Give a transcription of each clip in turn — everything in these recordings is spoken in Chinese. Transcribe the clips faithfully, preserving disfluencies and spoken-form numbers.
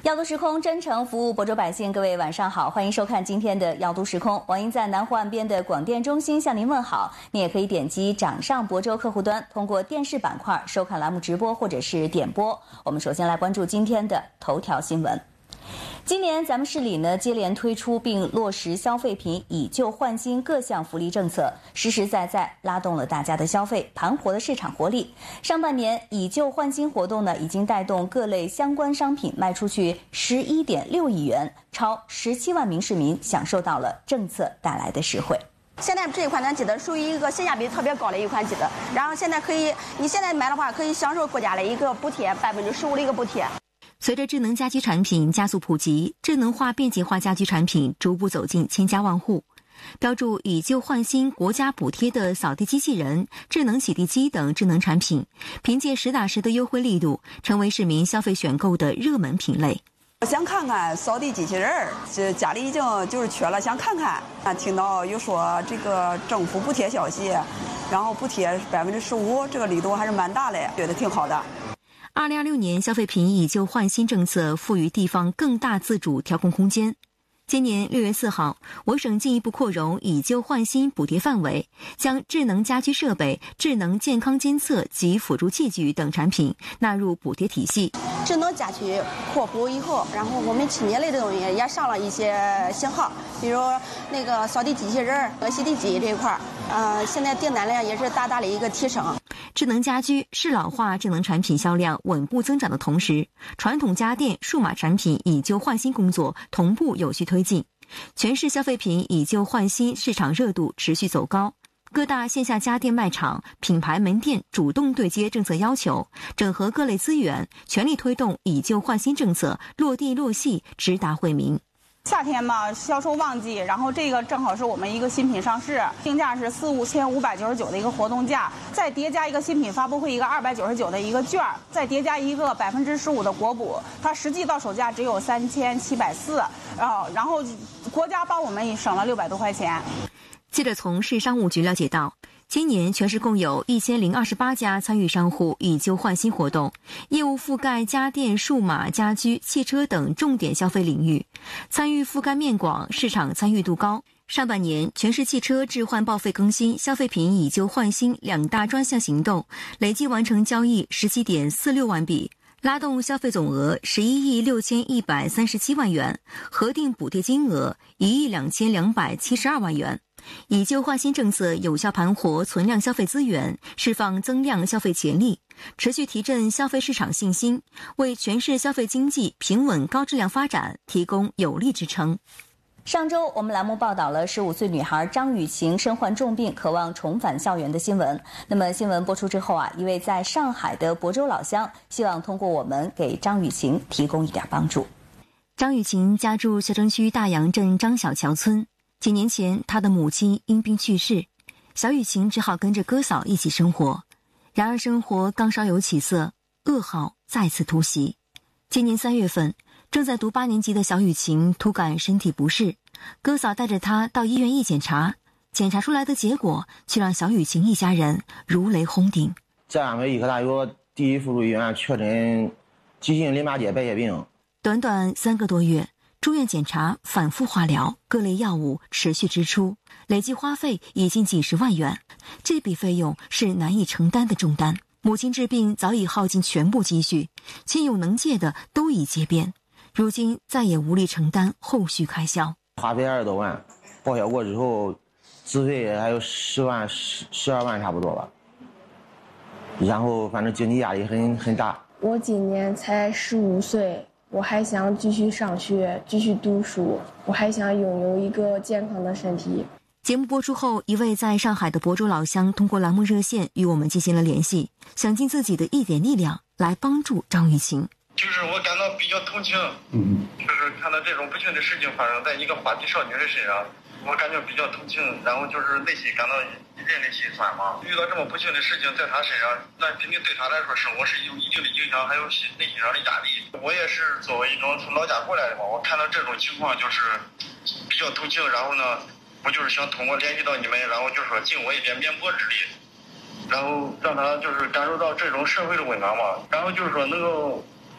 药都时空真诚服务亳州百姓，各位晚上好，欢迎收看今天的药都时空。王英在南湖岸边的广电中心向您问好。您也可以点击掌上亳州客户端，通过电视板块收看栏目直播或者是点播。我们首先来关注今天的头条新闻。今年咱们市里呢接连推出并落实消费品以旧换新各项福利政策，实实在在拉动了大家的消费，盘活了市场活力。上半年以旧换新活动呢，已经带动各类相关商品卖出去十一点六亿元，超十七万名市民享受到了政策带来的实惠。 现在这一款咱记得属于一个性价比特别高的一款机子，然后现在可以，你现在买的话可以享受国家的一个补贴，百分之十五的一个补贴。 随着智能家居产品加速普及，智能化便捷化家居产品逐步走进千家万户。标注以旧换新国家补贴的扫地机器人、智能洗地机等智能产品，凭借实打实的优惠力度，成为市民消费选购的热门品类。 我想看看扫地机器人，这家里已经就是缺了，想看看。啊，听到有说这个政府补贴消息，然后补贴百分之十五，这个力度还是蛮大的，觉得挺好的。 二零二六年消费品以旧换新政策赋予地方更大自主调控空间。今年六月四号，我省进一步扩容以旧换新补贴范围，将智能家居设备、智能健康监测及辅助器具等产品纳入补贴体系。 智能家居扩补以后，然后我们清洁类的东西也上了一些型号，比如那个扫地机器人和洗地机这一块，呃，现在订单量也是大大的一个提升。 智能家居适老化智能产品销量稳步增长的同时，传统家电数码产品以旧换新工作同步有序推进，全市消费品以旧换新市场热度持续走高。各大线下家电卖场、品牌门店主动对接政策要求，整合各类资源，全力推动以旧换新政策落地落细，直达惠民。 夏天嘛，销售旺季，然后这个正好是我们一个新品上市，定价是四五千五百九十九的一个活动价，再叠加一个新品发布会一个二百九十九的一个券，再叠加一个百分之十五的国补，它实际到手价只有三千七百四，然后然后国家帮我们省了六百多块钱。 记者从市商务局了解到，今年全市共有一千零二十八家参与商户以旧换新活动，业务覆盖家电、数码、家居、汽车等重点消费领域，参与覆盖面广，市场参与度高。上半年，全市汽车置换报废更新、消费品以旧换新两大专项行动，累计完成交易十七点四六万笔，拉动消费总额十一亿六千一百三十七万元，核定补贴金额一亿两千两百七十二万元。以旧换新政策有效盘活存量消费资源，释放增量消费潜力，持续提振消费市场信心，为全市消费经济平稳高质量发展提供有力支撑。 上周我们栏目报道了十五岁女孩张雨晴身患重病，渴望重返校园的新闻。那么新闻播出之后啊，一位在上海的亳州老乡希望通过我们给张雨晴提供一点帮助。 张雨晴家住小城区大洋镇张小桥村，几年前她的母亲因病去世，小雨晴只好跟着哥嫂一起生活。然而生活刚稍有起色，噩耗再次突袭。今年三月份，正在读八年级的小雨晴突感身体不适，哥嫂带着她到医院一检查，检查出来的结果却让小雨晴一家人如雷轰顶。 浙江卫医科大学第一附属医院确诊急性淋巴结白血病。 短短三个多月，住院检查、反复化疗、各类药物持续支出，累计花费已经几十万元，这笔费用是难以承担的重担。母亲治病早已耗尽全部积蓄，亲友能借的都已借遍，如今再也无力承担后续开销， 花费二十多万，报销过之后，自费还有十万、十十二万差不多吧。然后反正经济压力很很大。 我今年才十五岁。我还想继续上学，继续读书，我还想拥有一个健康的身体。 节目播出后，一位在上海的亳州老乡通过栏目热线与我们进行了联系，想尽自己的一点力量来帮助张雨晴。 就是我感到比较同情，嗯，就是看到这种不幸的事情发生在一个花季少女的身上，我感觉比较同情，然后就是内心感到一阵的心酸嘛。遇到这么不幸的事情在她身上，那肯定对她来说生活是有一定的影响，还有心内心上的压力。我也是作为一种从老家过来的嘛，我看到这种情况就是比较同情，然后呢，我就是想通过联系到你们，然后就说尽我一点绵薄之力，然后让她就是感受到这种社会的温暖嘛，然后就是说能够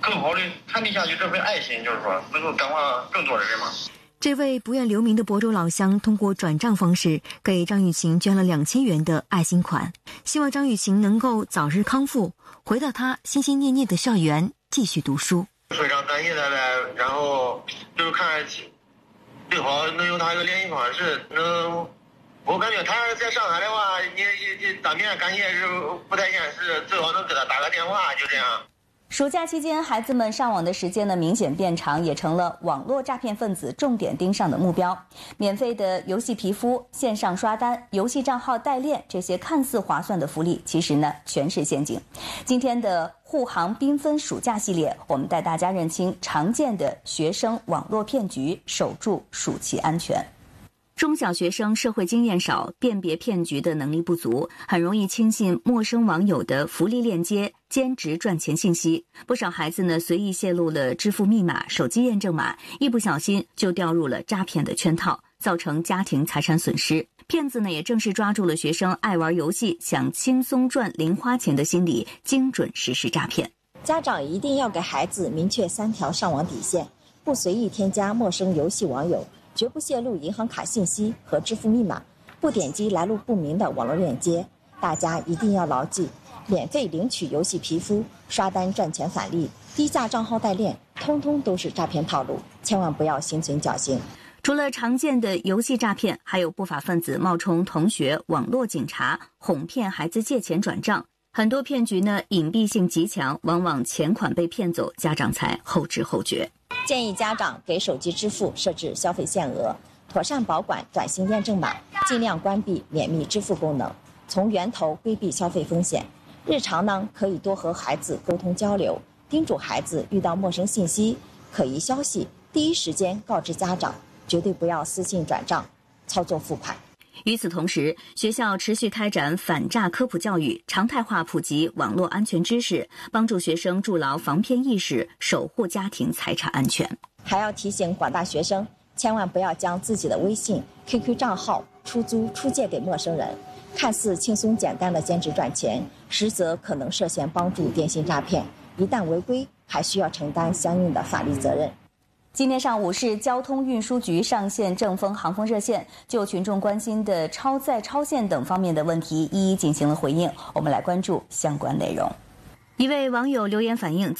更好的传递下去这份爱心，就是说能够感化更多的人嘛。 这位不愿留名的亳州老乡通过转账方式给张雨晴捐了两千元的爱心款，希望张雨晴能够早日康复，回到她心心念念的校园继续读书。 非常感谢他呗，然后就是看最好能有他一个联系方式，能我感觉他在上海的话，你你当面感谢是不太现实，最好能给他打个电话，就这样。 暑假期间，孩子们上网的时间呢明显变长，也成了网络诈骗分子重点盯上的目标。免费的游戏皮肤、线上刷单、游戏账号代练，这些看似划算的福利，其实呢全是陷阱。今天的护航缤纷暑假系列，我们带大家认清常见的学生网络骗局，守住暑期安全。中小学生社会经验少，辨别骗局的能力不足，很容易轻信陌生网友的福利链接、兼职赚钱信息。不少孩子呢随意泄露了支付密码、手机验证码，一不小心就掉入了诈骗的圈套，造成家庭财产损失。骗子呢也正是抓住了学生爱玩游戏、想轻松赚零花钱的心理，精准实施诈骗。 家长一定要给孩子明确三条上网底线：不随意添加陌生游戏网友，绝不泄露银行卡信息和支付密码，不点击来路不明的网络链接。大家一定要牢记，免费领取游戏皮肤、刷单赚钱返利、低价账号代练，通通都是诈骗套路，千万不要心存侥幸。 除了常见的游戏诈骗，还有不法分子冒充同学、网络警察，哄骗孩子借钱转账。很多骗局呢隐蔽性极强，往往钱款被骗走，家长才后知后觉。 建议家长给手机支付设置消费限额，妥善保管转型验证码，尽量关闭免密支付功能，从源头规避消费风险。日常呢，可以多和孩子沟通交流，叮嘱孩子遇到陌生信息、可疑消息，第一时间告知家长，绝对不要私信转账、操作付款。 与此同时，学校持续开展反诈科普教育，常态化普及网络安全知识，帮助学生筑牢防骗意识，守护家庭财产安全。 还要提醒广大学生，千万不要将自己的微信、Q Q 账号出租、出借给陌生人。看似轻松简单的兼职赚钱，实则可能涉嫌帮助电信诈骗，一旦违规，还需要承担相应的法律责任。 今天上午，市交通运输局上线正风航风热线，就群众关心的超载、超限等方面的问题一一进行了回应。我们来关注相关内容。一位网友留言反映，